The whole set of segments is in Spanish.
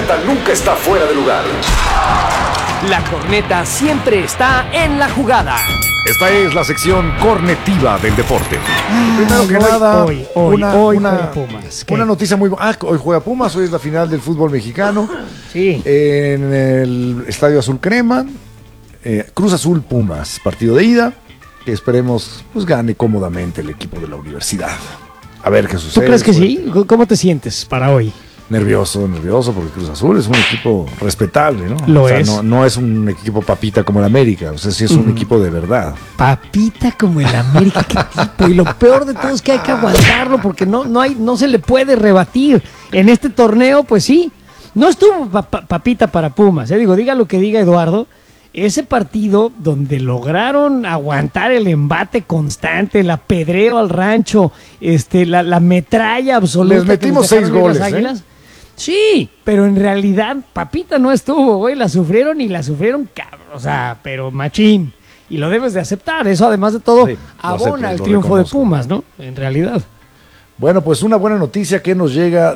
corneta nunca está fuera de lugar. La corneta siempre está en la jugada. Esta es la sección cornetiva del deporte. Primero que nada, hoy juega Pumas. ¿Qué? una noticia muy buena. Hoy juega Pumas, hoy es la final del fútbol mexicano. Sí. En el Estadio Azul Crema. Cruz Azul Pumas, partido de ida. Que esperemos pues gane cómodamente el equipo de la universidad. A ver qué sucede. ¿Tú crees que sí? ¿Cómo te sientes para hoy? Nervioso, porque Cruz Azul es un equipo respetable, ¿no? Lo es. No es un equipo papita como el América, o sea, sí es un equipo de verdad. Papita como el América, qué tipo. Y lo peor de todo es que hay que aguantarlo porque no se le puede rebatir. En este torneo, pues sí, no estuvo papita para Pumas. Diga lo que diga Eduardo, ese partido donde lograron aguantar el embate constante, el apedreo al rancho, la metralla absoluta. Les metimos 6 goles, las Águilas. Sí, pero en realidad papita no estuvo, güey, la sufrieron, cabrón, o sea, pero machín. Y lo debes de aceptar, eso además de todo sí, abona el triunfo de Pumas, ¿no? En realidad. Bueno, pues una buena noticia que nos llega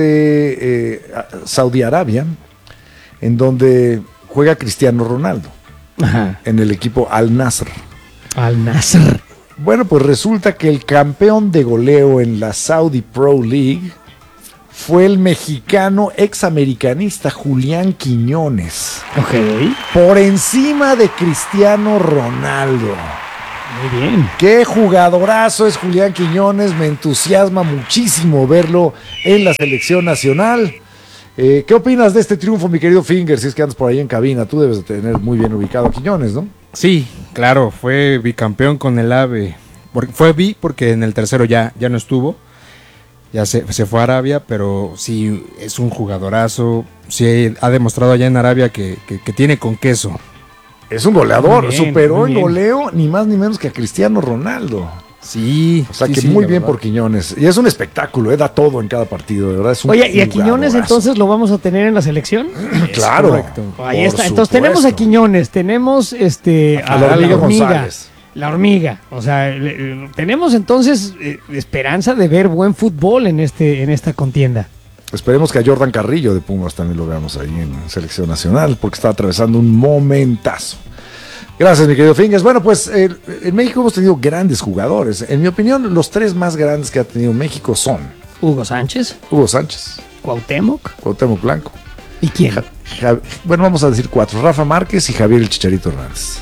desde Saudi Arabia, en donde juega Cristiano Ronaldo. Ajá. En el equipo Al Nassr. Al Nassr. Bueno, pues resulta que el campeón de goleo en la Saudi Pro League fue el mexicano examericanista Julián Quiñones. Ok. Por encima de Cristiano Ronaldo. Muy bien. Qué jugadorazo es Julián Quiñones. Me entusiasma muchísimo verlo en la selección nacional. ¿Qué opinas de este triunfo, mi querido Finger? Si es que andas por ahí en cabina, tú debes de tener muy bien ubicado a Quiñones, ¿no? Sí, claro, fue bicampeón con el AVE. Porque en el tercero ya no estuvo. Ya se fue a Arabia, pero sí es un jugadorazo. Sí ha demostrado allá en Arabia que tiene con queso. Es un goleador, Muy bien, superó muy en bien. goleo ni más ni menos que a Cristiano Ronaldo. Sí. O sea sí, que sí, muy la bien verdad. por Quiñones. Y es un espectáculo, da todo en cada partido, de verdad. Es un Oye, ¿y a Quiñones jugadorazo. entonces lo vamos a tener en la selección? Claro. correcto. Ahí por está. Entonces supuesto. tenemos a Quiñones, tenemos A la hormiga González. La hormiga. O sea, tenemos entonces esperanza de ver buen fútbol en esta contienda. Esperemos que a Jordan Carrillo de Pumas también lo veamos ahí en selección nacional, porque está atravesando un momentazo. Gracias, mi querido Fingers. Bueno, pues en México hemos tenido grandes jugadores. En mi opinión, los 3 más grandes que ha tenido México son Hugo Sánchez, Hugo Sánchez, Cuauhtémoc Blanco. ¿y quién? Bueno, vamos a decir 4. Rafa Márquez y Javier el Chicharito Hernández.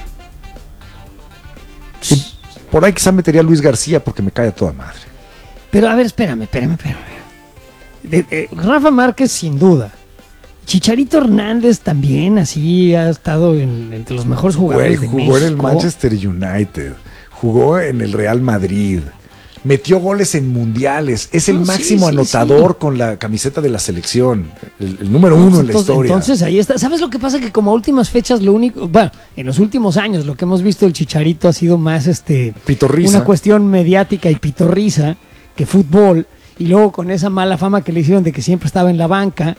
Y por ahí quizá metería a Luis García porque me cae a toda madre. Pero a ver, espérame. Rafa Márquez sin duda. Chicharito Hernández también así ha estado entre los mejores jugadores de Jugó México. en el Manchester United, jugó en el Real Madrid, metió goles en mundiales, es el máximo anotador con la camiseta de la selección, el número 1 en la historia. Entonces ahí está. ¿Sabes lo que pasa? Que como a últimas fechas en los últimos años lo que hemos visto del Chicharito ha sido más Pitorriza. una cuestión mediática y pitorriza que fútbol, y luego con esa mala fama que le hicieron de que siempre estaba en la banca.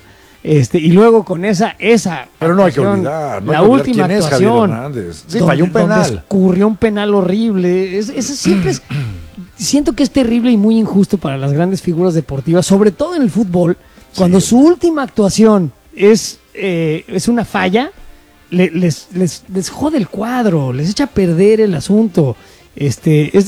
Y luego con esa Pero no hay que actuación, olvidar, la última quién es Javier actuación, Hernández. Sí, falló un penal. donde escurrió un penal horrible. Eso siempre siento que es terrible y muy injusto para las grandes figuras deportivas, sobre todo en el fútbol, cuando su última actuación es una falla, les jode el cuadro, les echa a perder el asunto. Es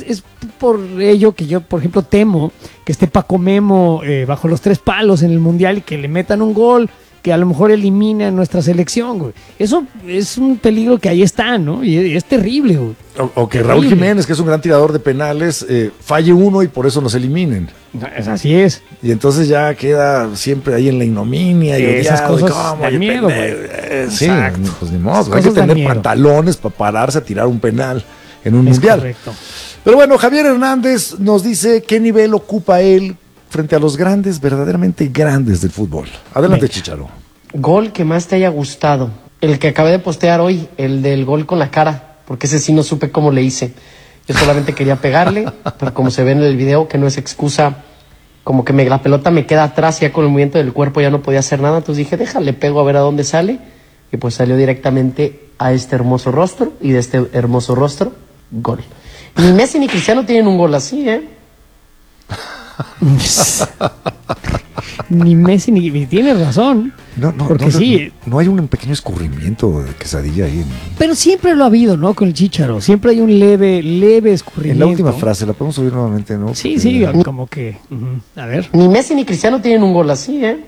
por ello que yo, por ejemplo, temo que esté Paco Memo bajo los 3 palos en el Mundial y que le metan un gol que a lo mejor elimina a nuestra selección, güey. Eso es un peligro que ahí está, ¿no? Y es terrible, güey. O que Raúl Jiménez, que es un gran tirador de penales, falle uno y por eso nos eliminen. Así es. Y entonces ya queda siempre ahí en la ignominia y esas odiado, cosas ¿cómo? dan Oye, miedo, sí, Exacto. pues ni modo, Esas hay que cosas dan tener miedo. pantalones para pararse a tirar un penal en un Es mundial. correcto. Pero bueno, Javier Hernández nos dice qué nivel ocupa él frente a los grandes, verdaderamente grandes del fútbol. Adelante, Venga. Chicharo. Gol que más te haya gustado. El que acabé de postear hoy, el del gol con la cara, porque ese sí no supe cómo le hice. Yo solamente quería pegarle, pero como se ve en el video, que no es excusa, como que la pelota me queda atrás, ya con el movimiento del cuerpo ya no podía hacer nada, entonces dije, déjale, pego a ver a dónde sale, y pues salió directamente a este hermoso rostro, y de este hermoso rostro, gol. Ni Messi ni Cristiano tienen un gol así, ¿eh? Ni Messi ni tienes razón. No, Porque sí. No hay un pequeño escurrimiento de quesadilla ahí. Pero siempre lo ha habido, ¿no? Con el Chícharo. Siempre hay un leve escurrimiento. En la última frase, la podemos subir nuevamente, ¿no? Sí, Porque- sí, como que. A ver. Ni Messi ni Cristiano tienen un gol así, ¿eh?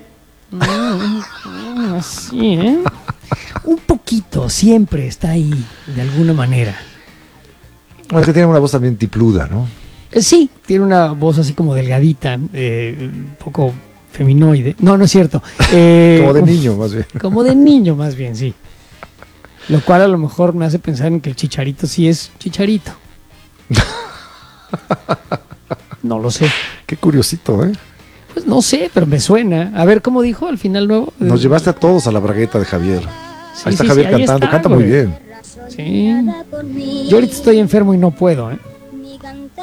Así, ¿eh? Un poquito, siempre está ahí, de alguna manera. Bueno, es que tiene una voz también tipluda, ¿no? Sí, tiene una voz así como delgadita, un poco feminoide. No, no es cierto. Como de niño, más bien. Como de niño, más bien, sí. Lo cual a lo mejor me hace pensar en que el Chicharito sí es Chicharito. No lo sé. Qué curiosito, ¿eh? Pues no sé, pero me suena. A ver, ¿cómo dijo al final nuevo? Nos llevaste a todos a la bragueta de Javier. Sí, Ahí está sí, Javier sí, ahí cantando, está, canta muy güey. bien. Sí. Yo ahorita estoy enfermo y no puedo, ¿eh?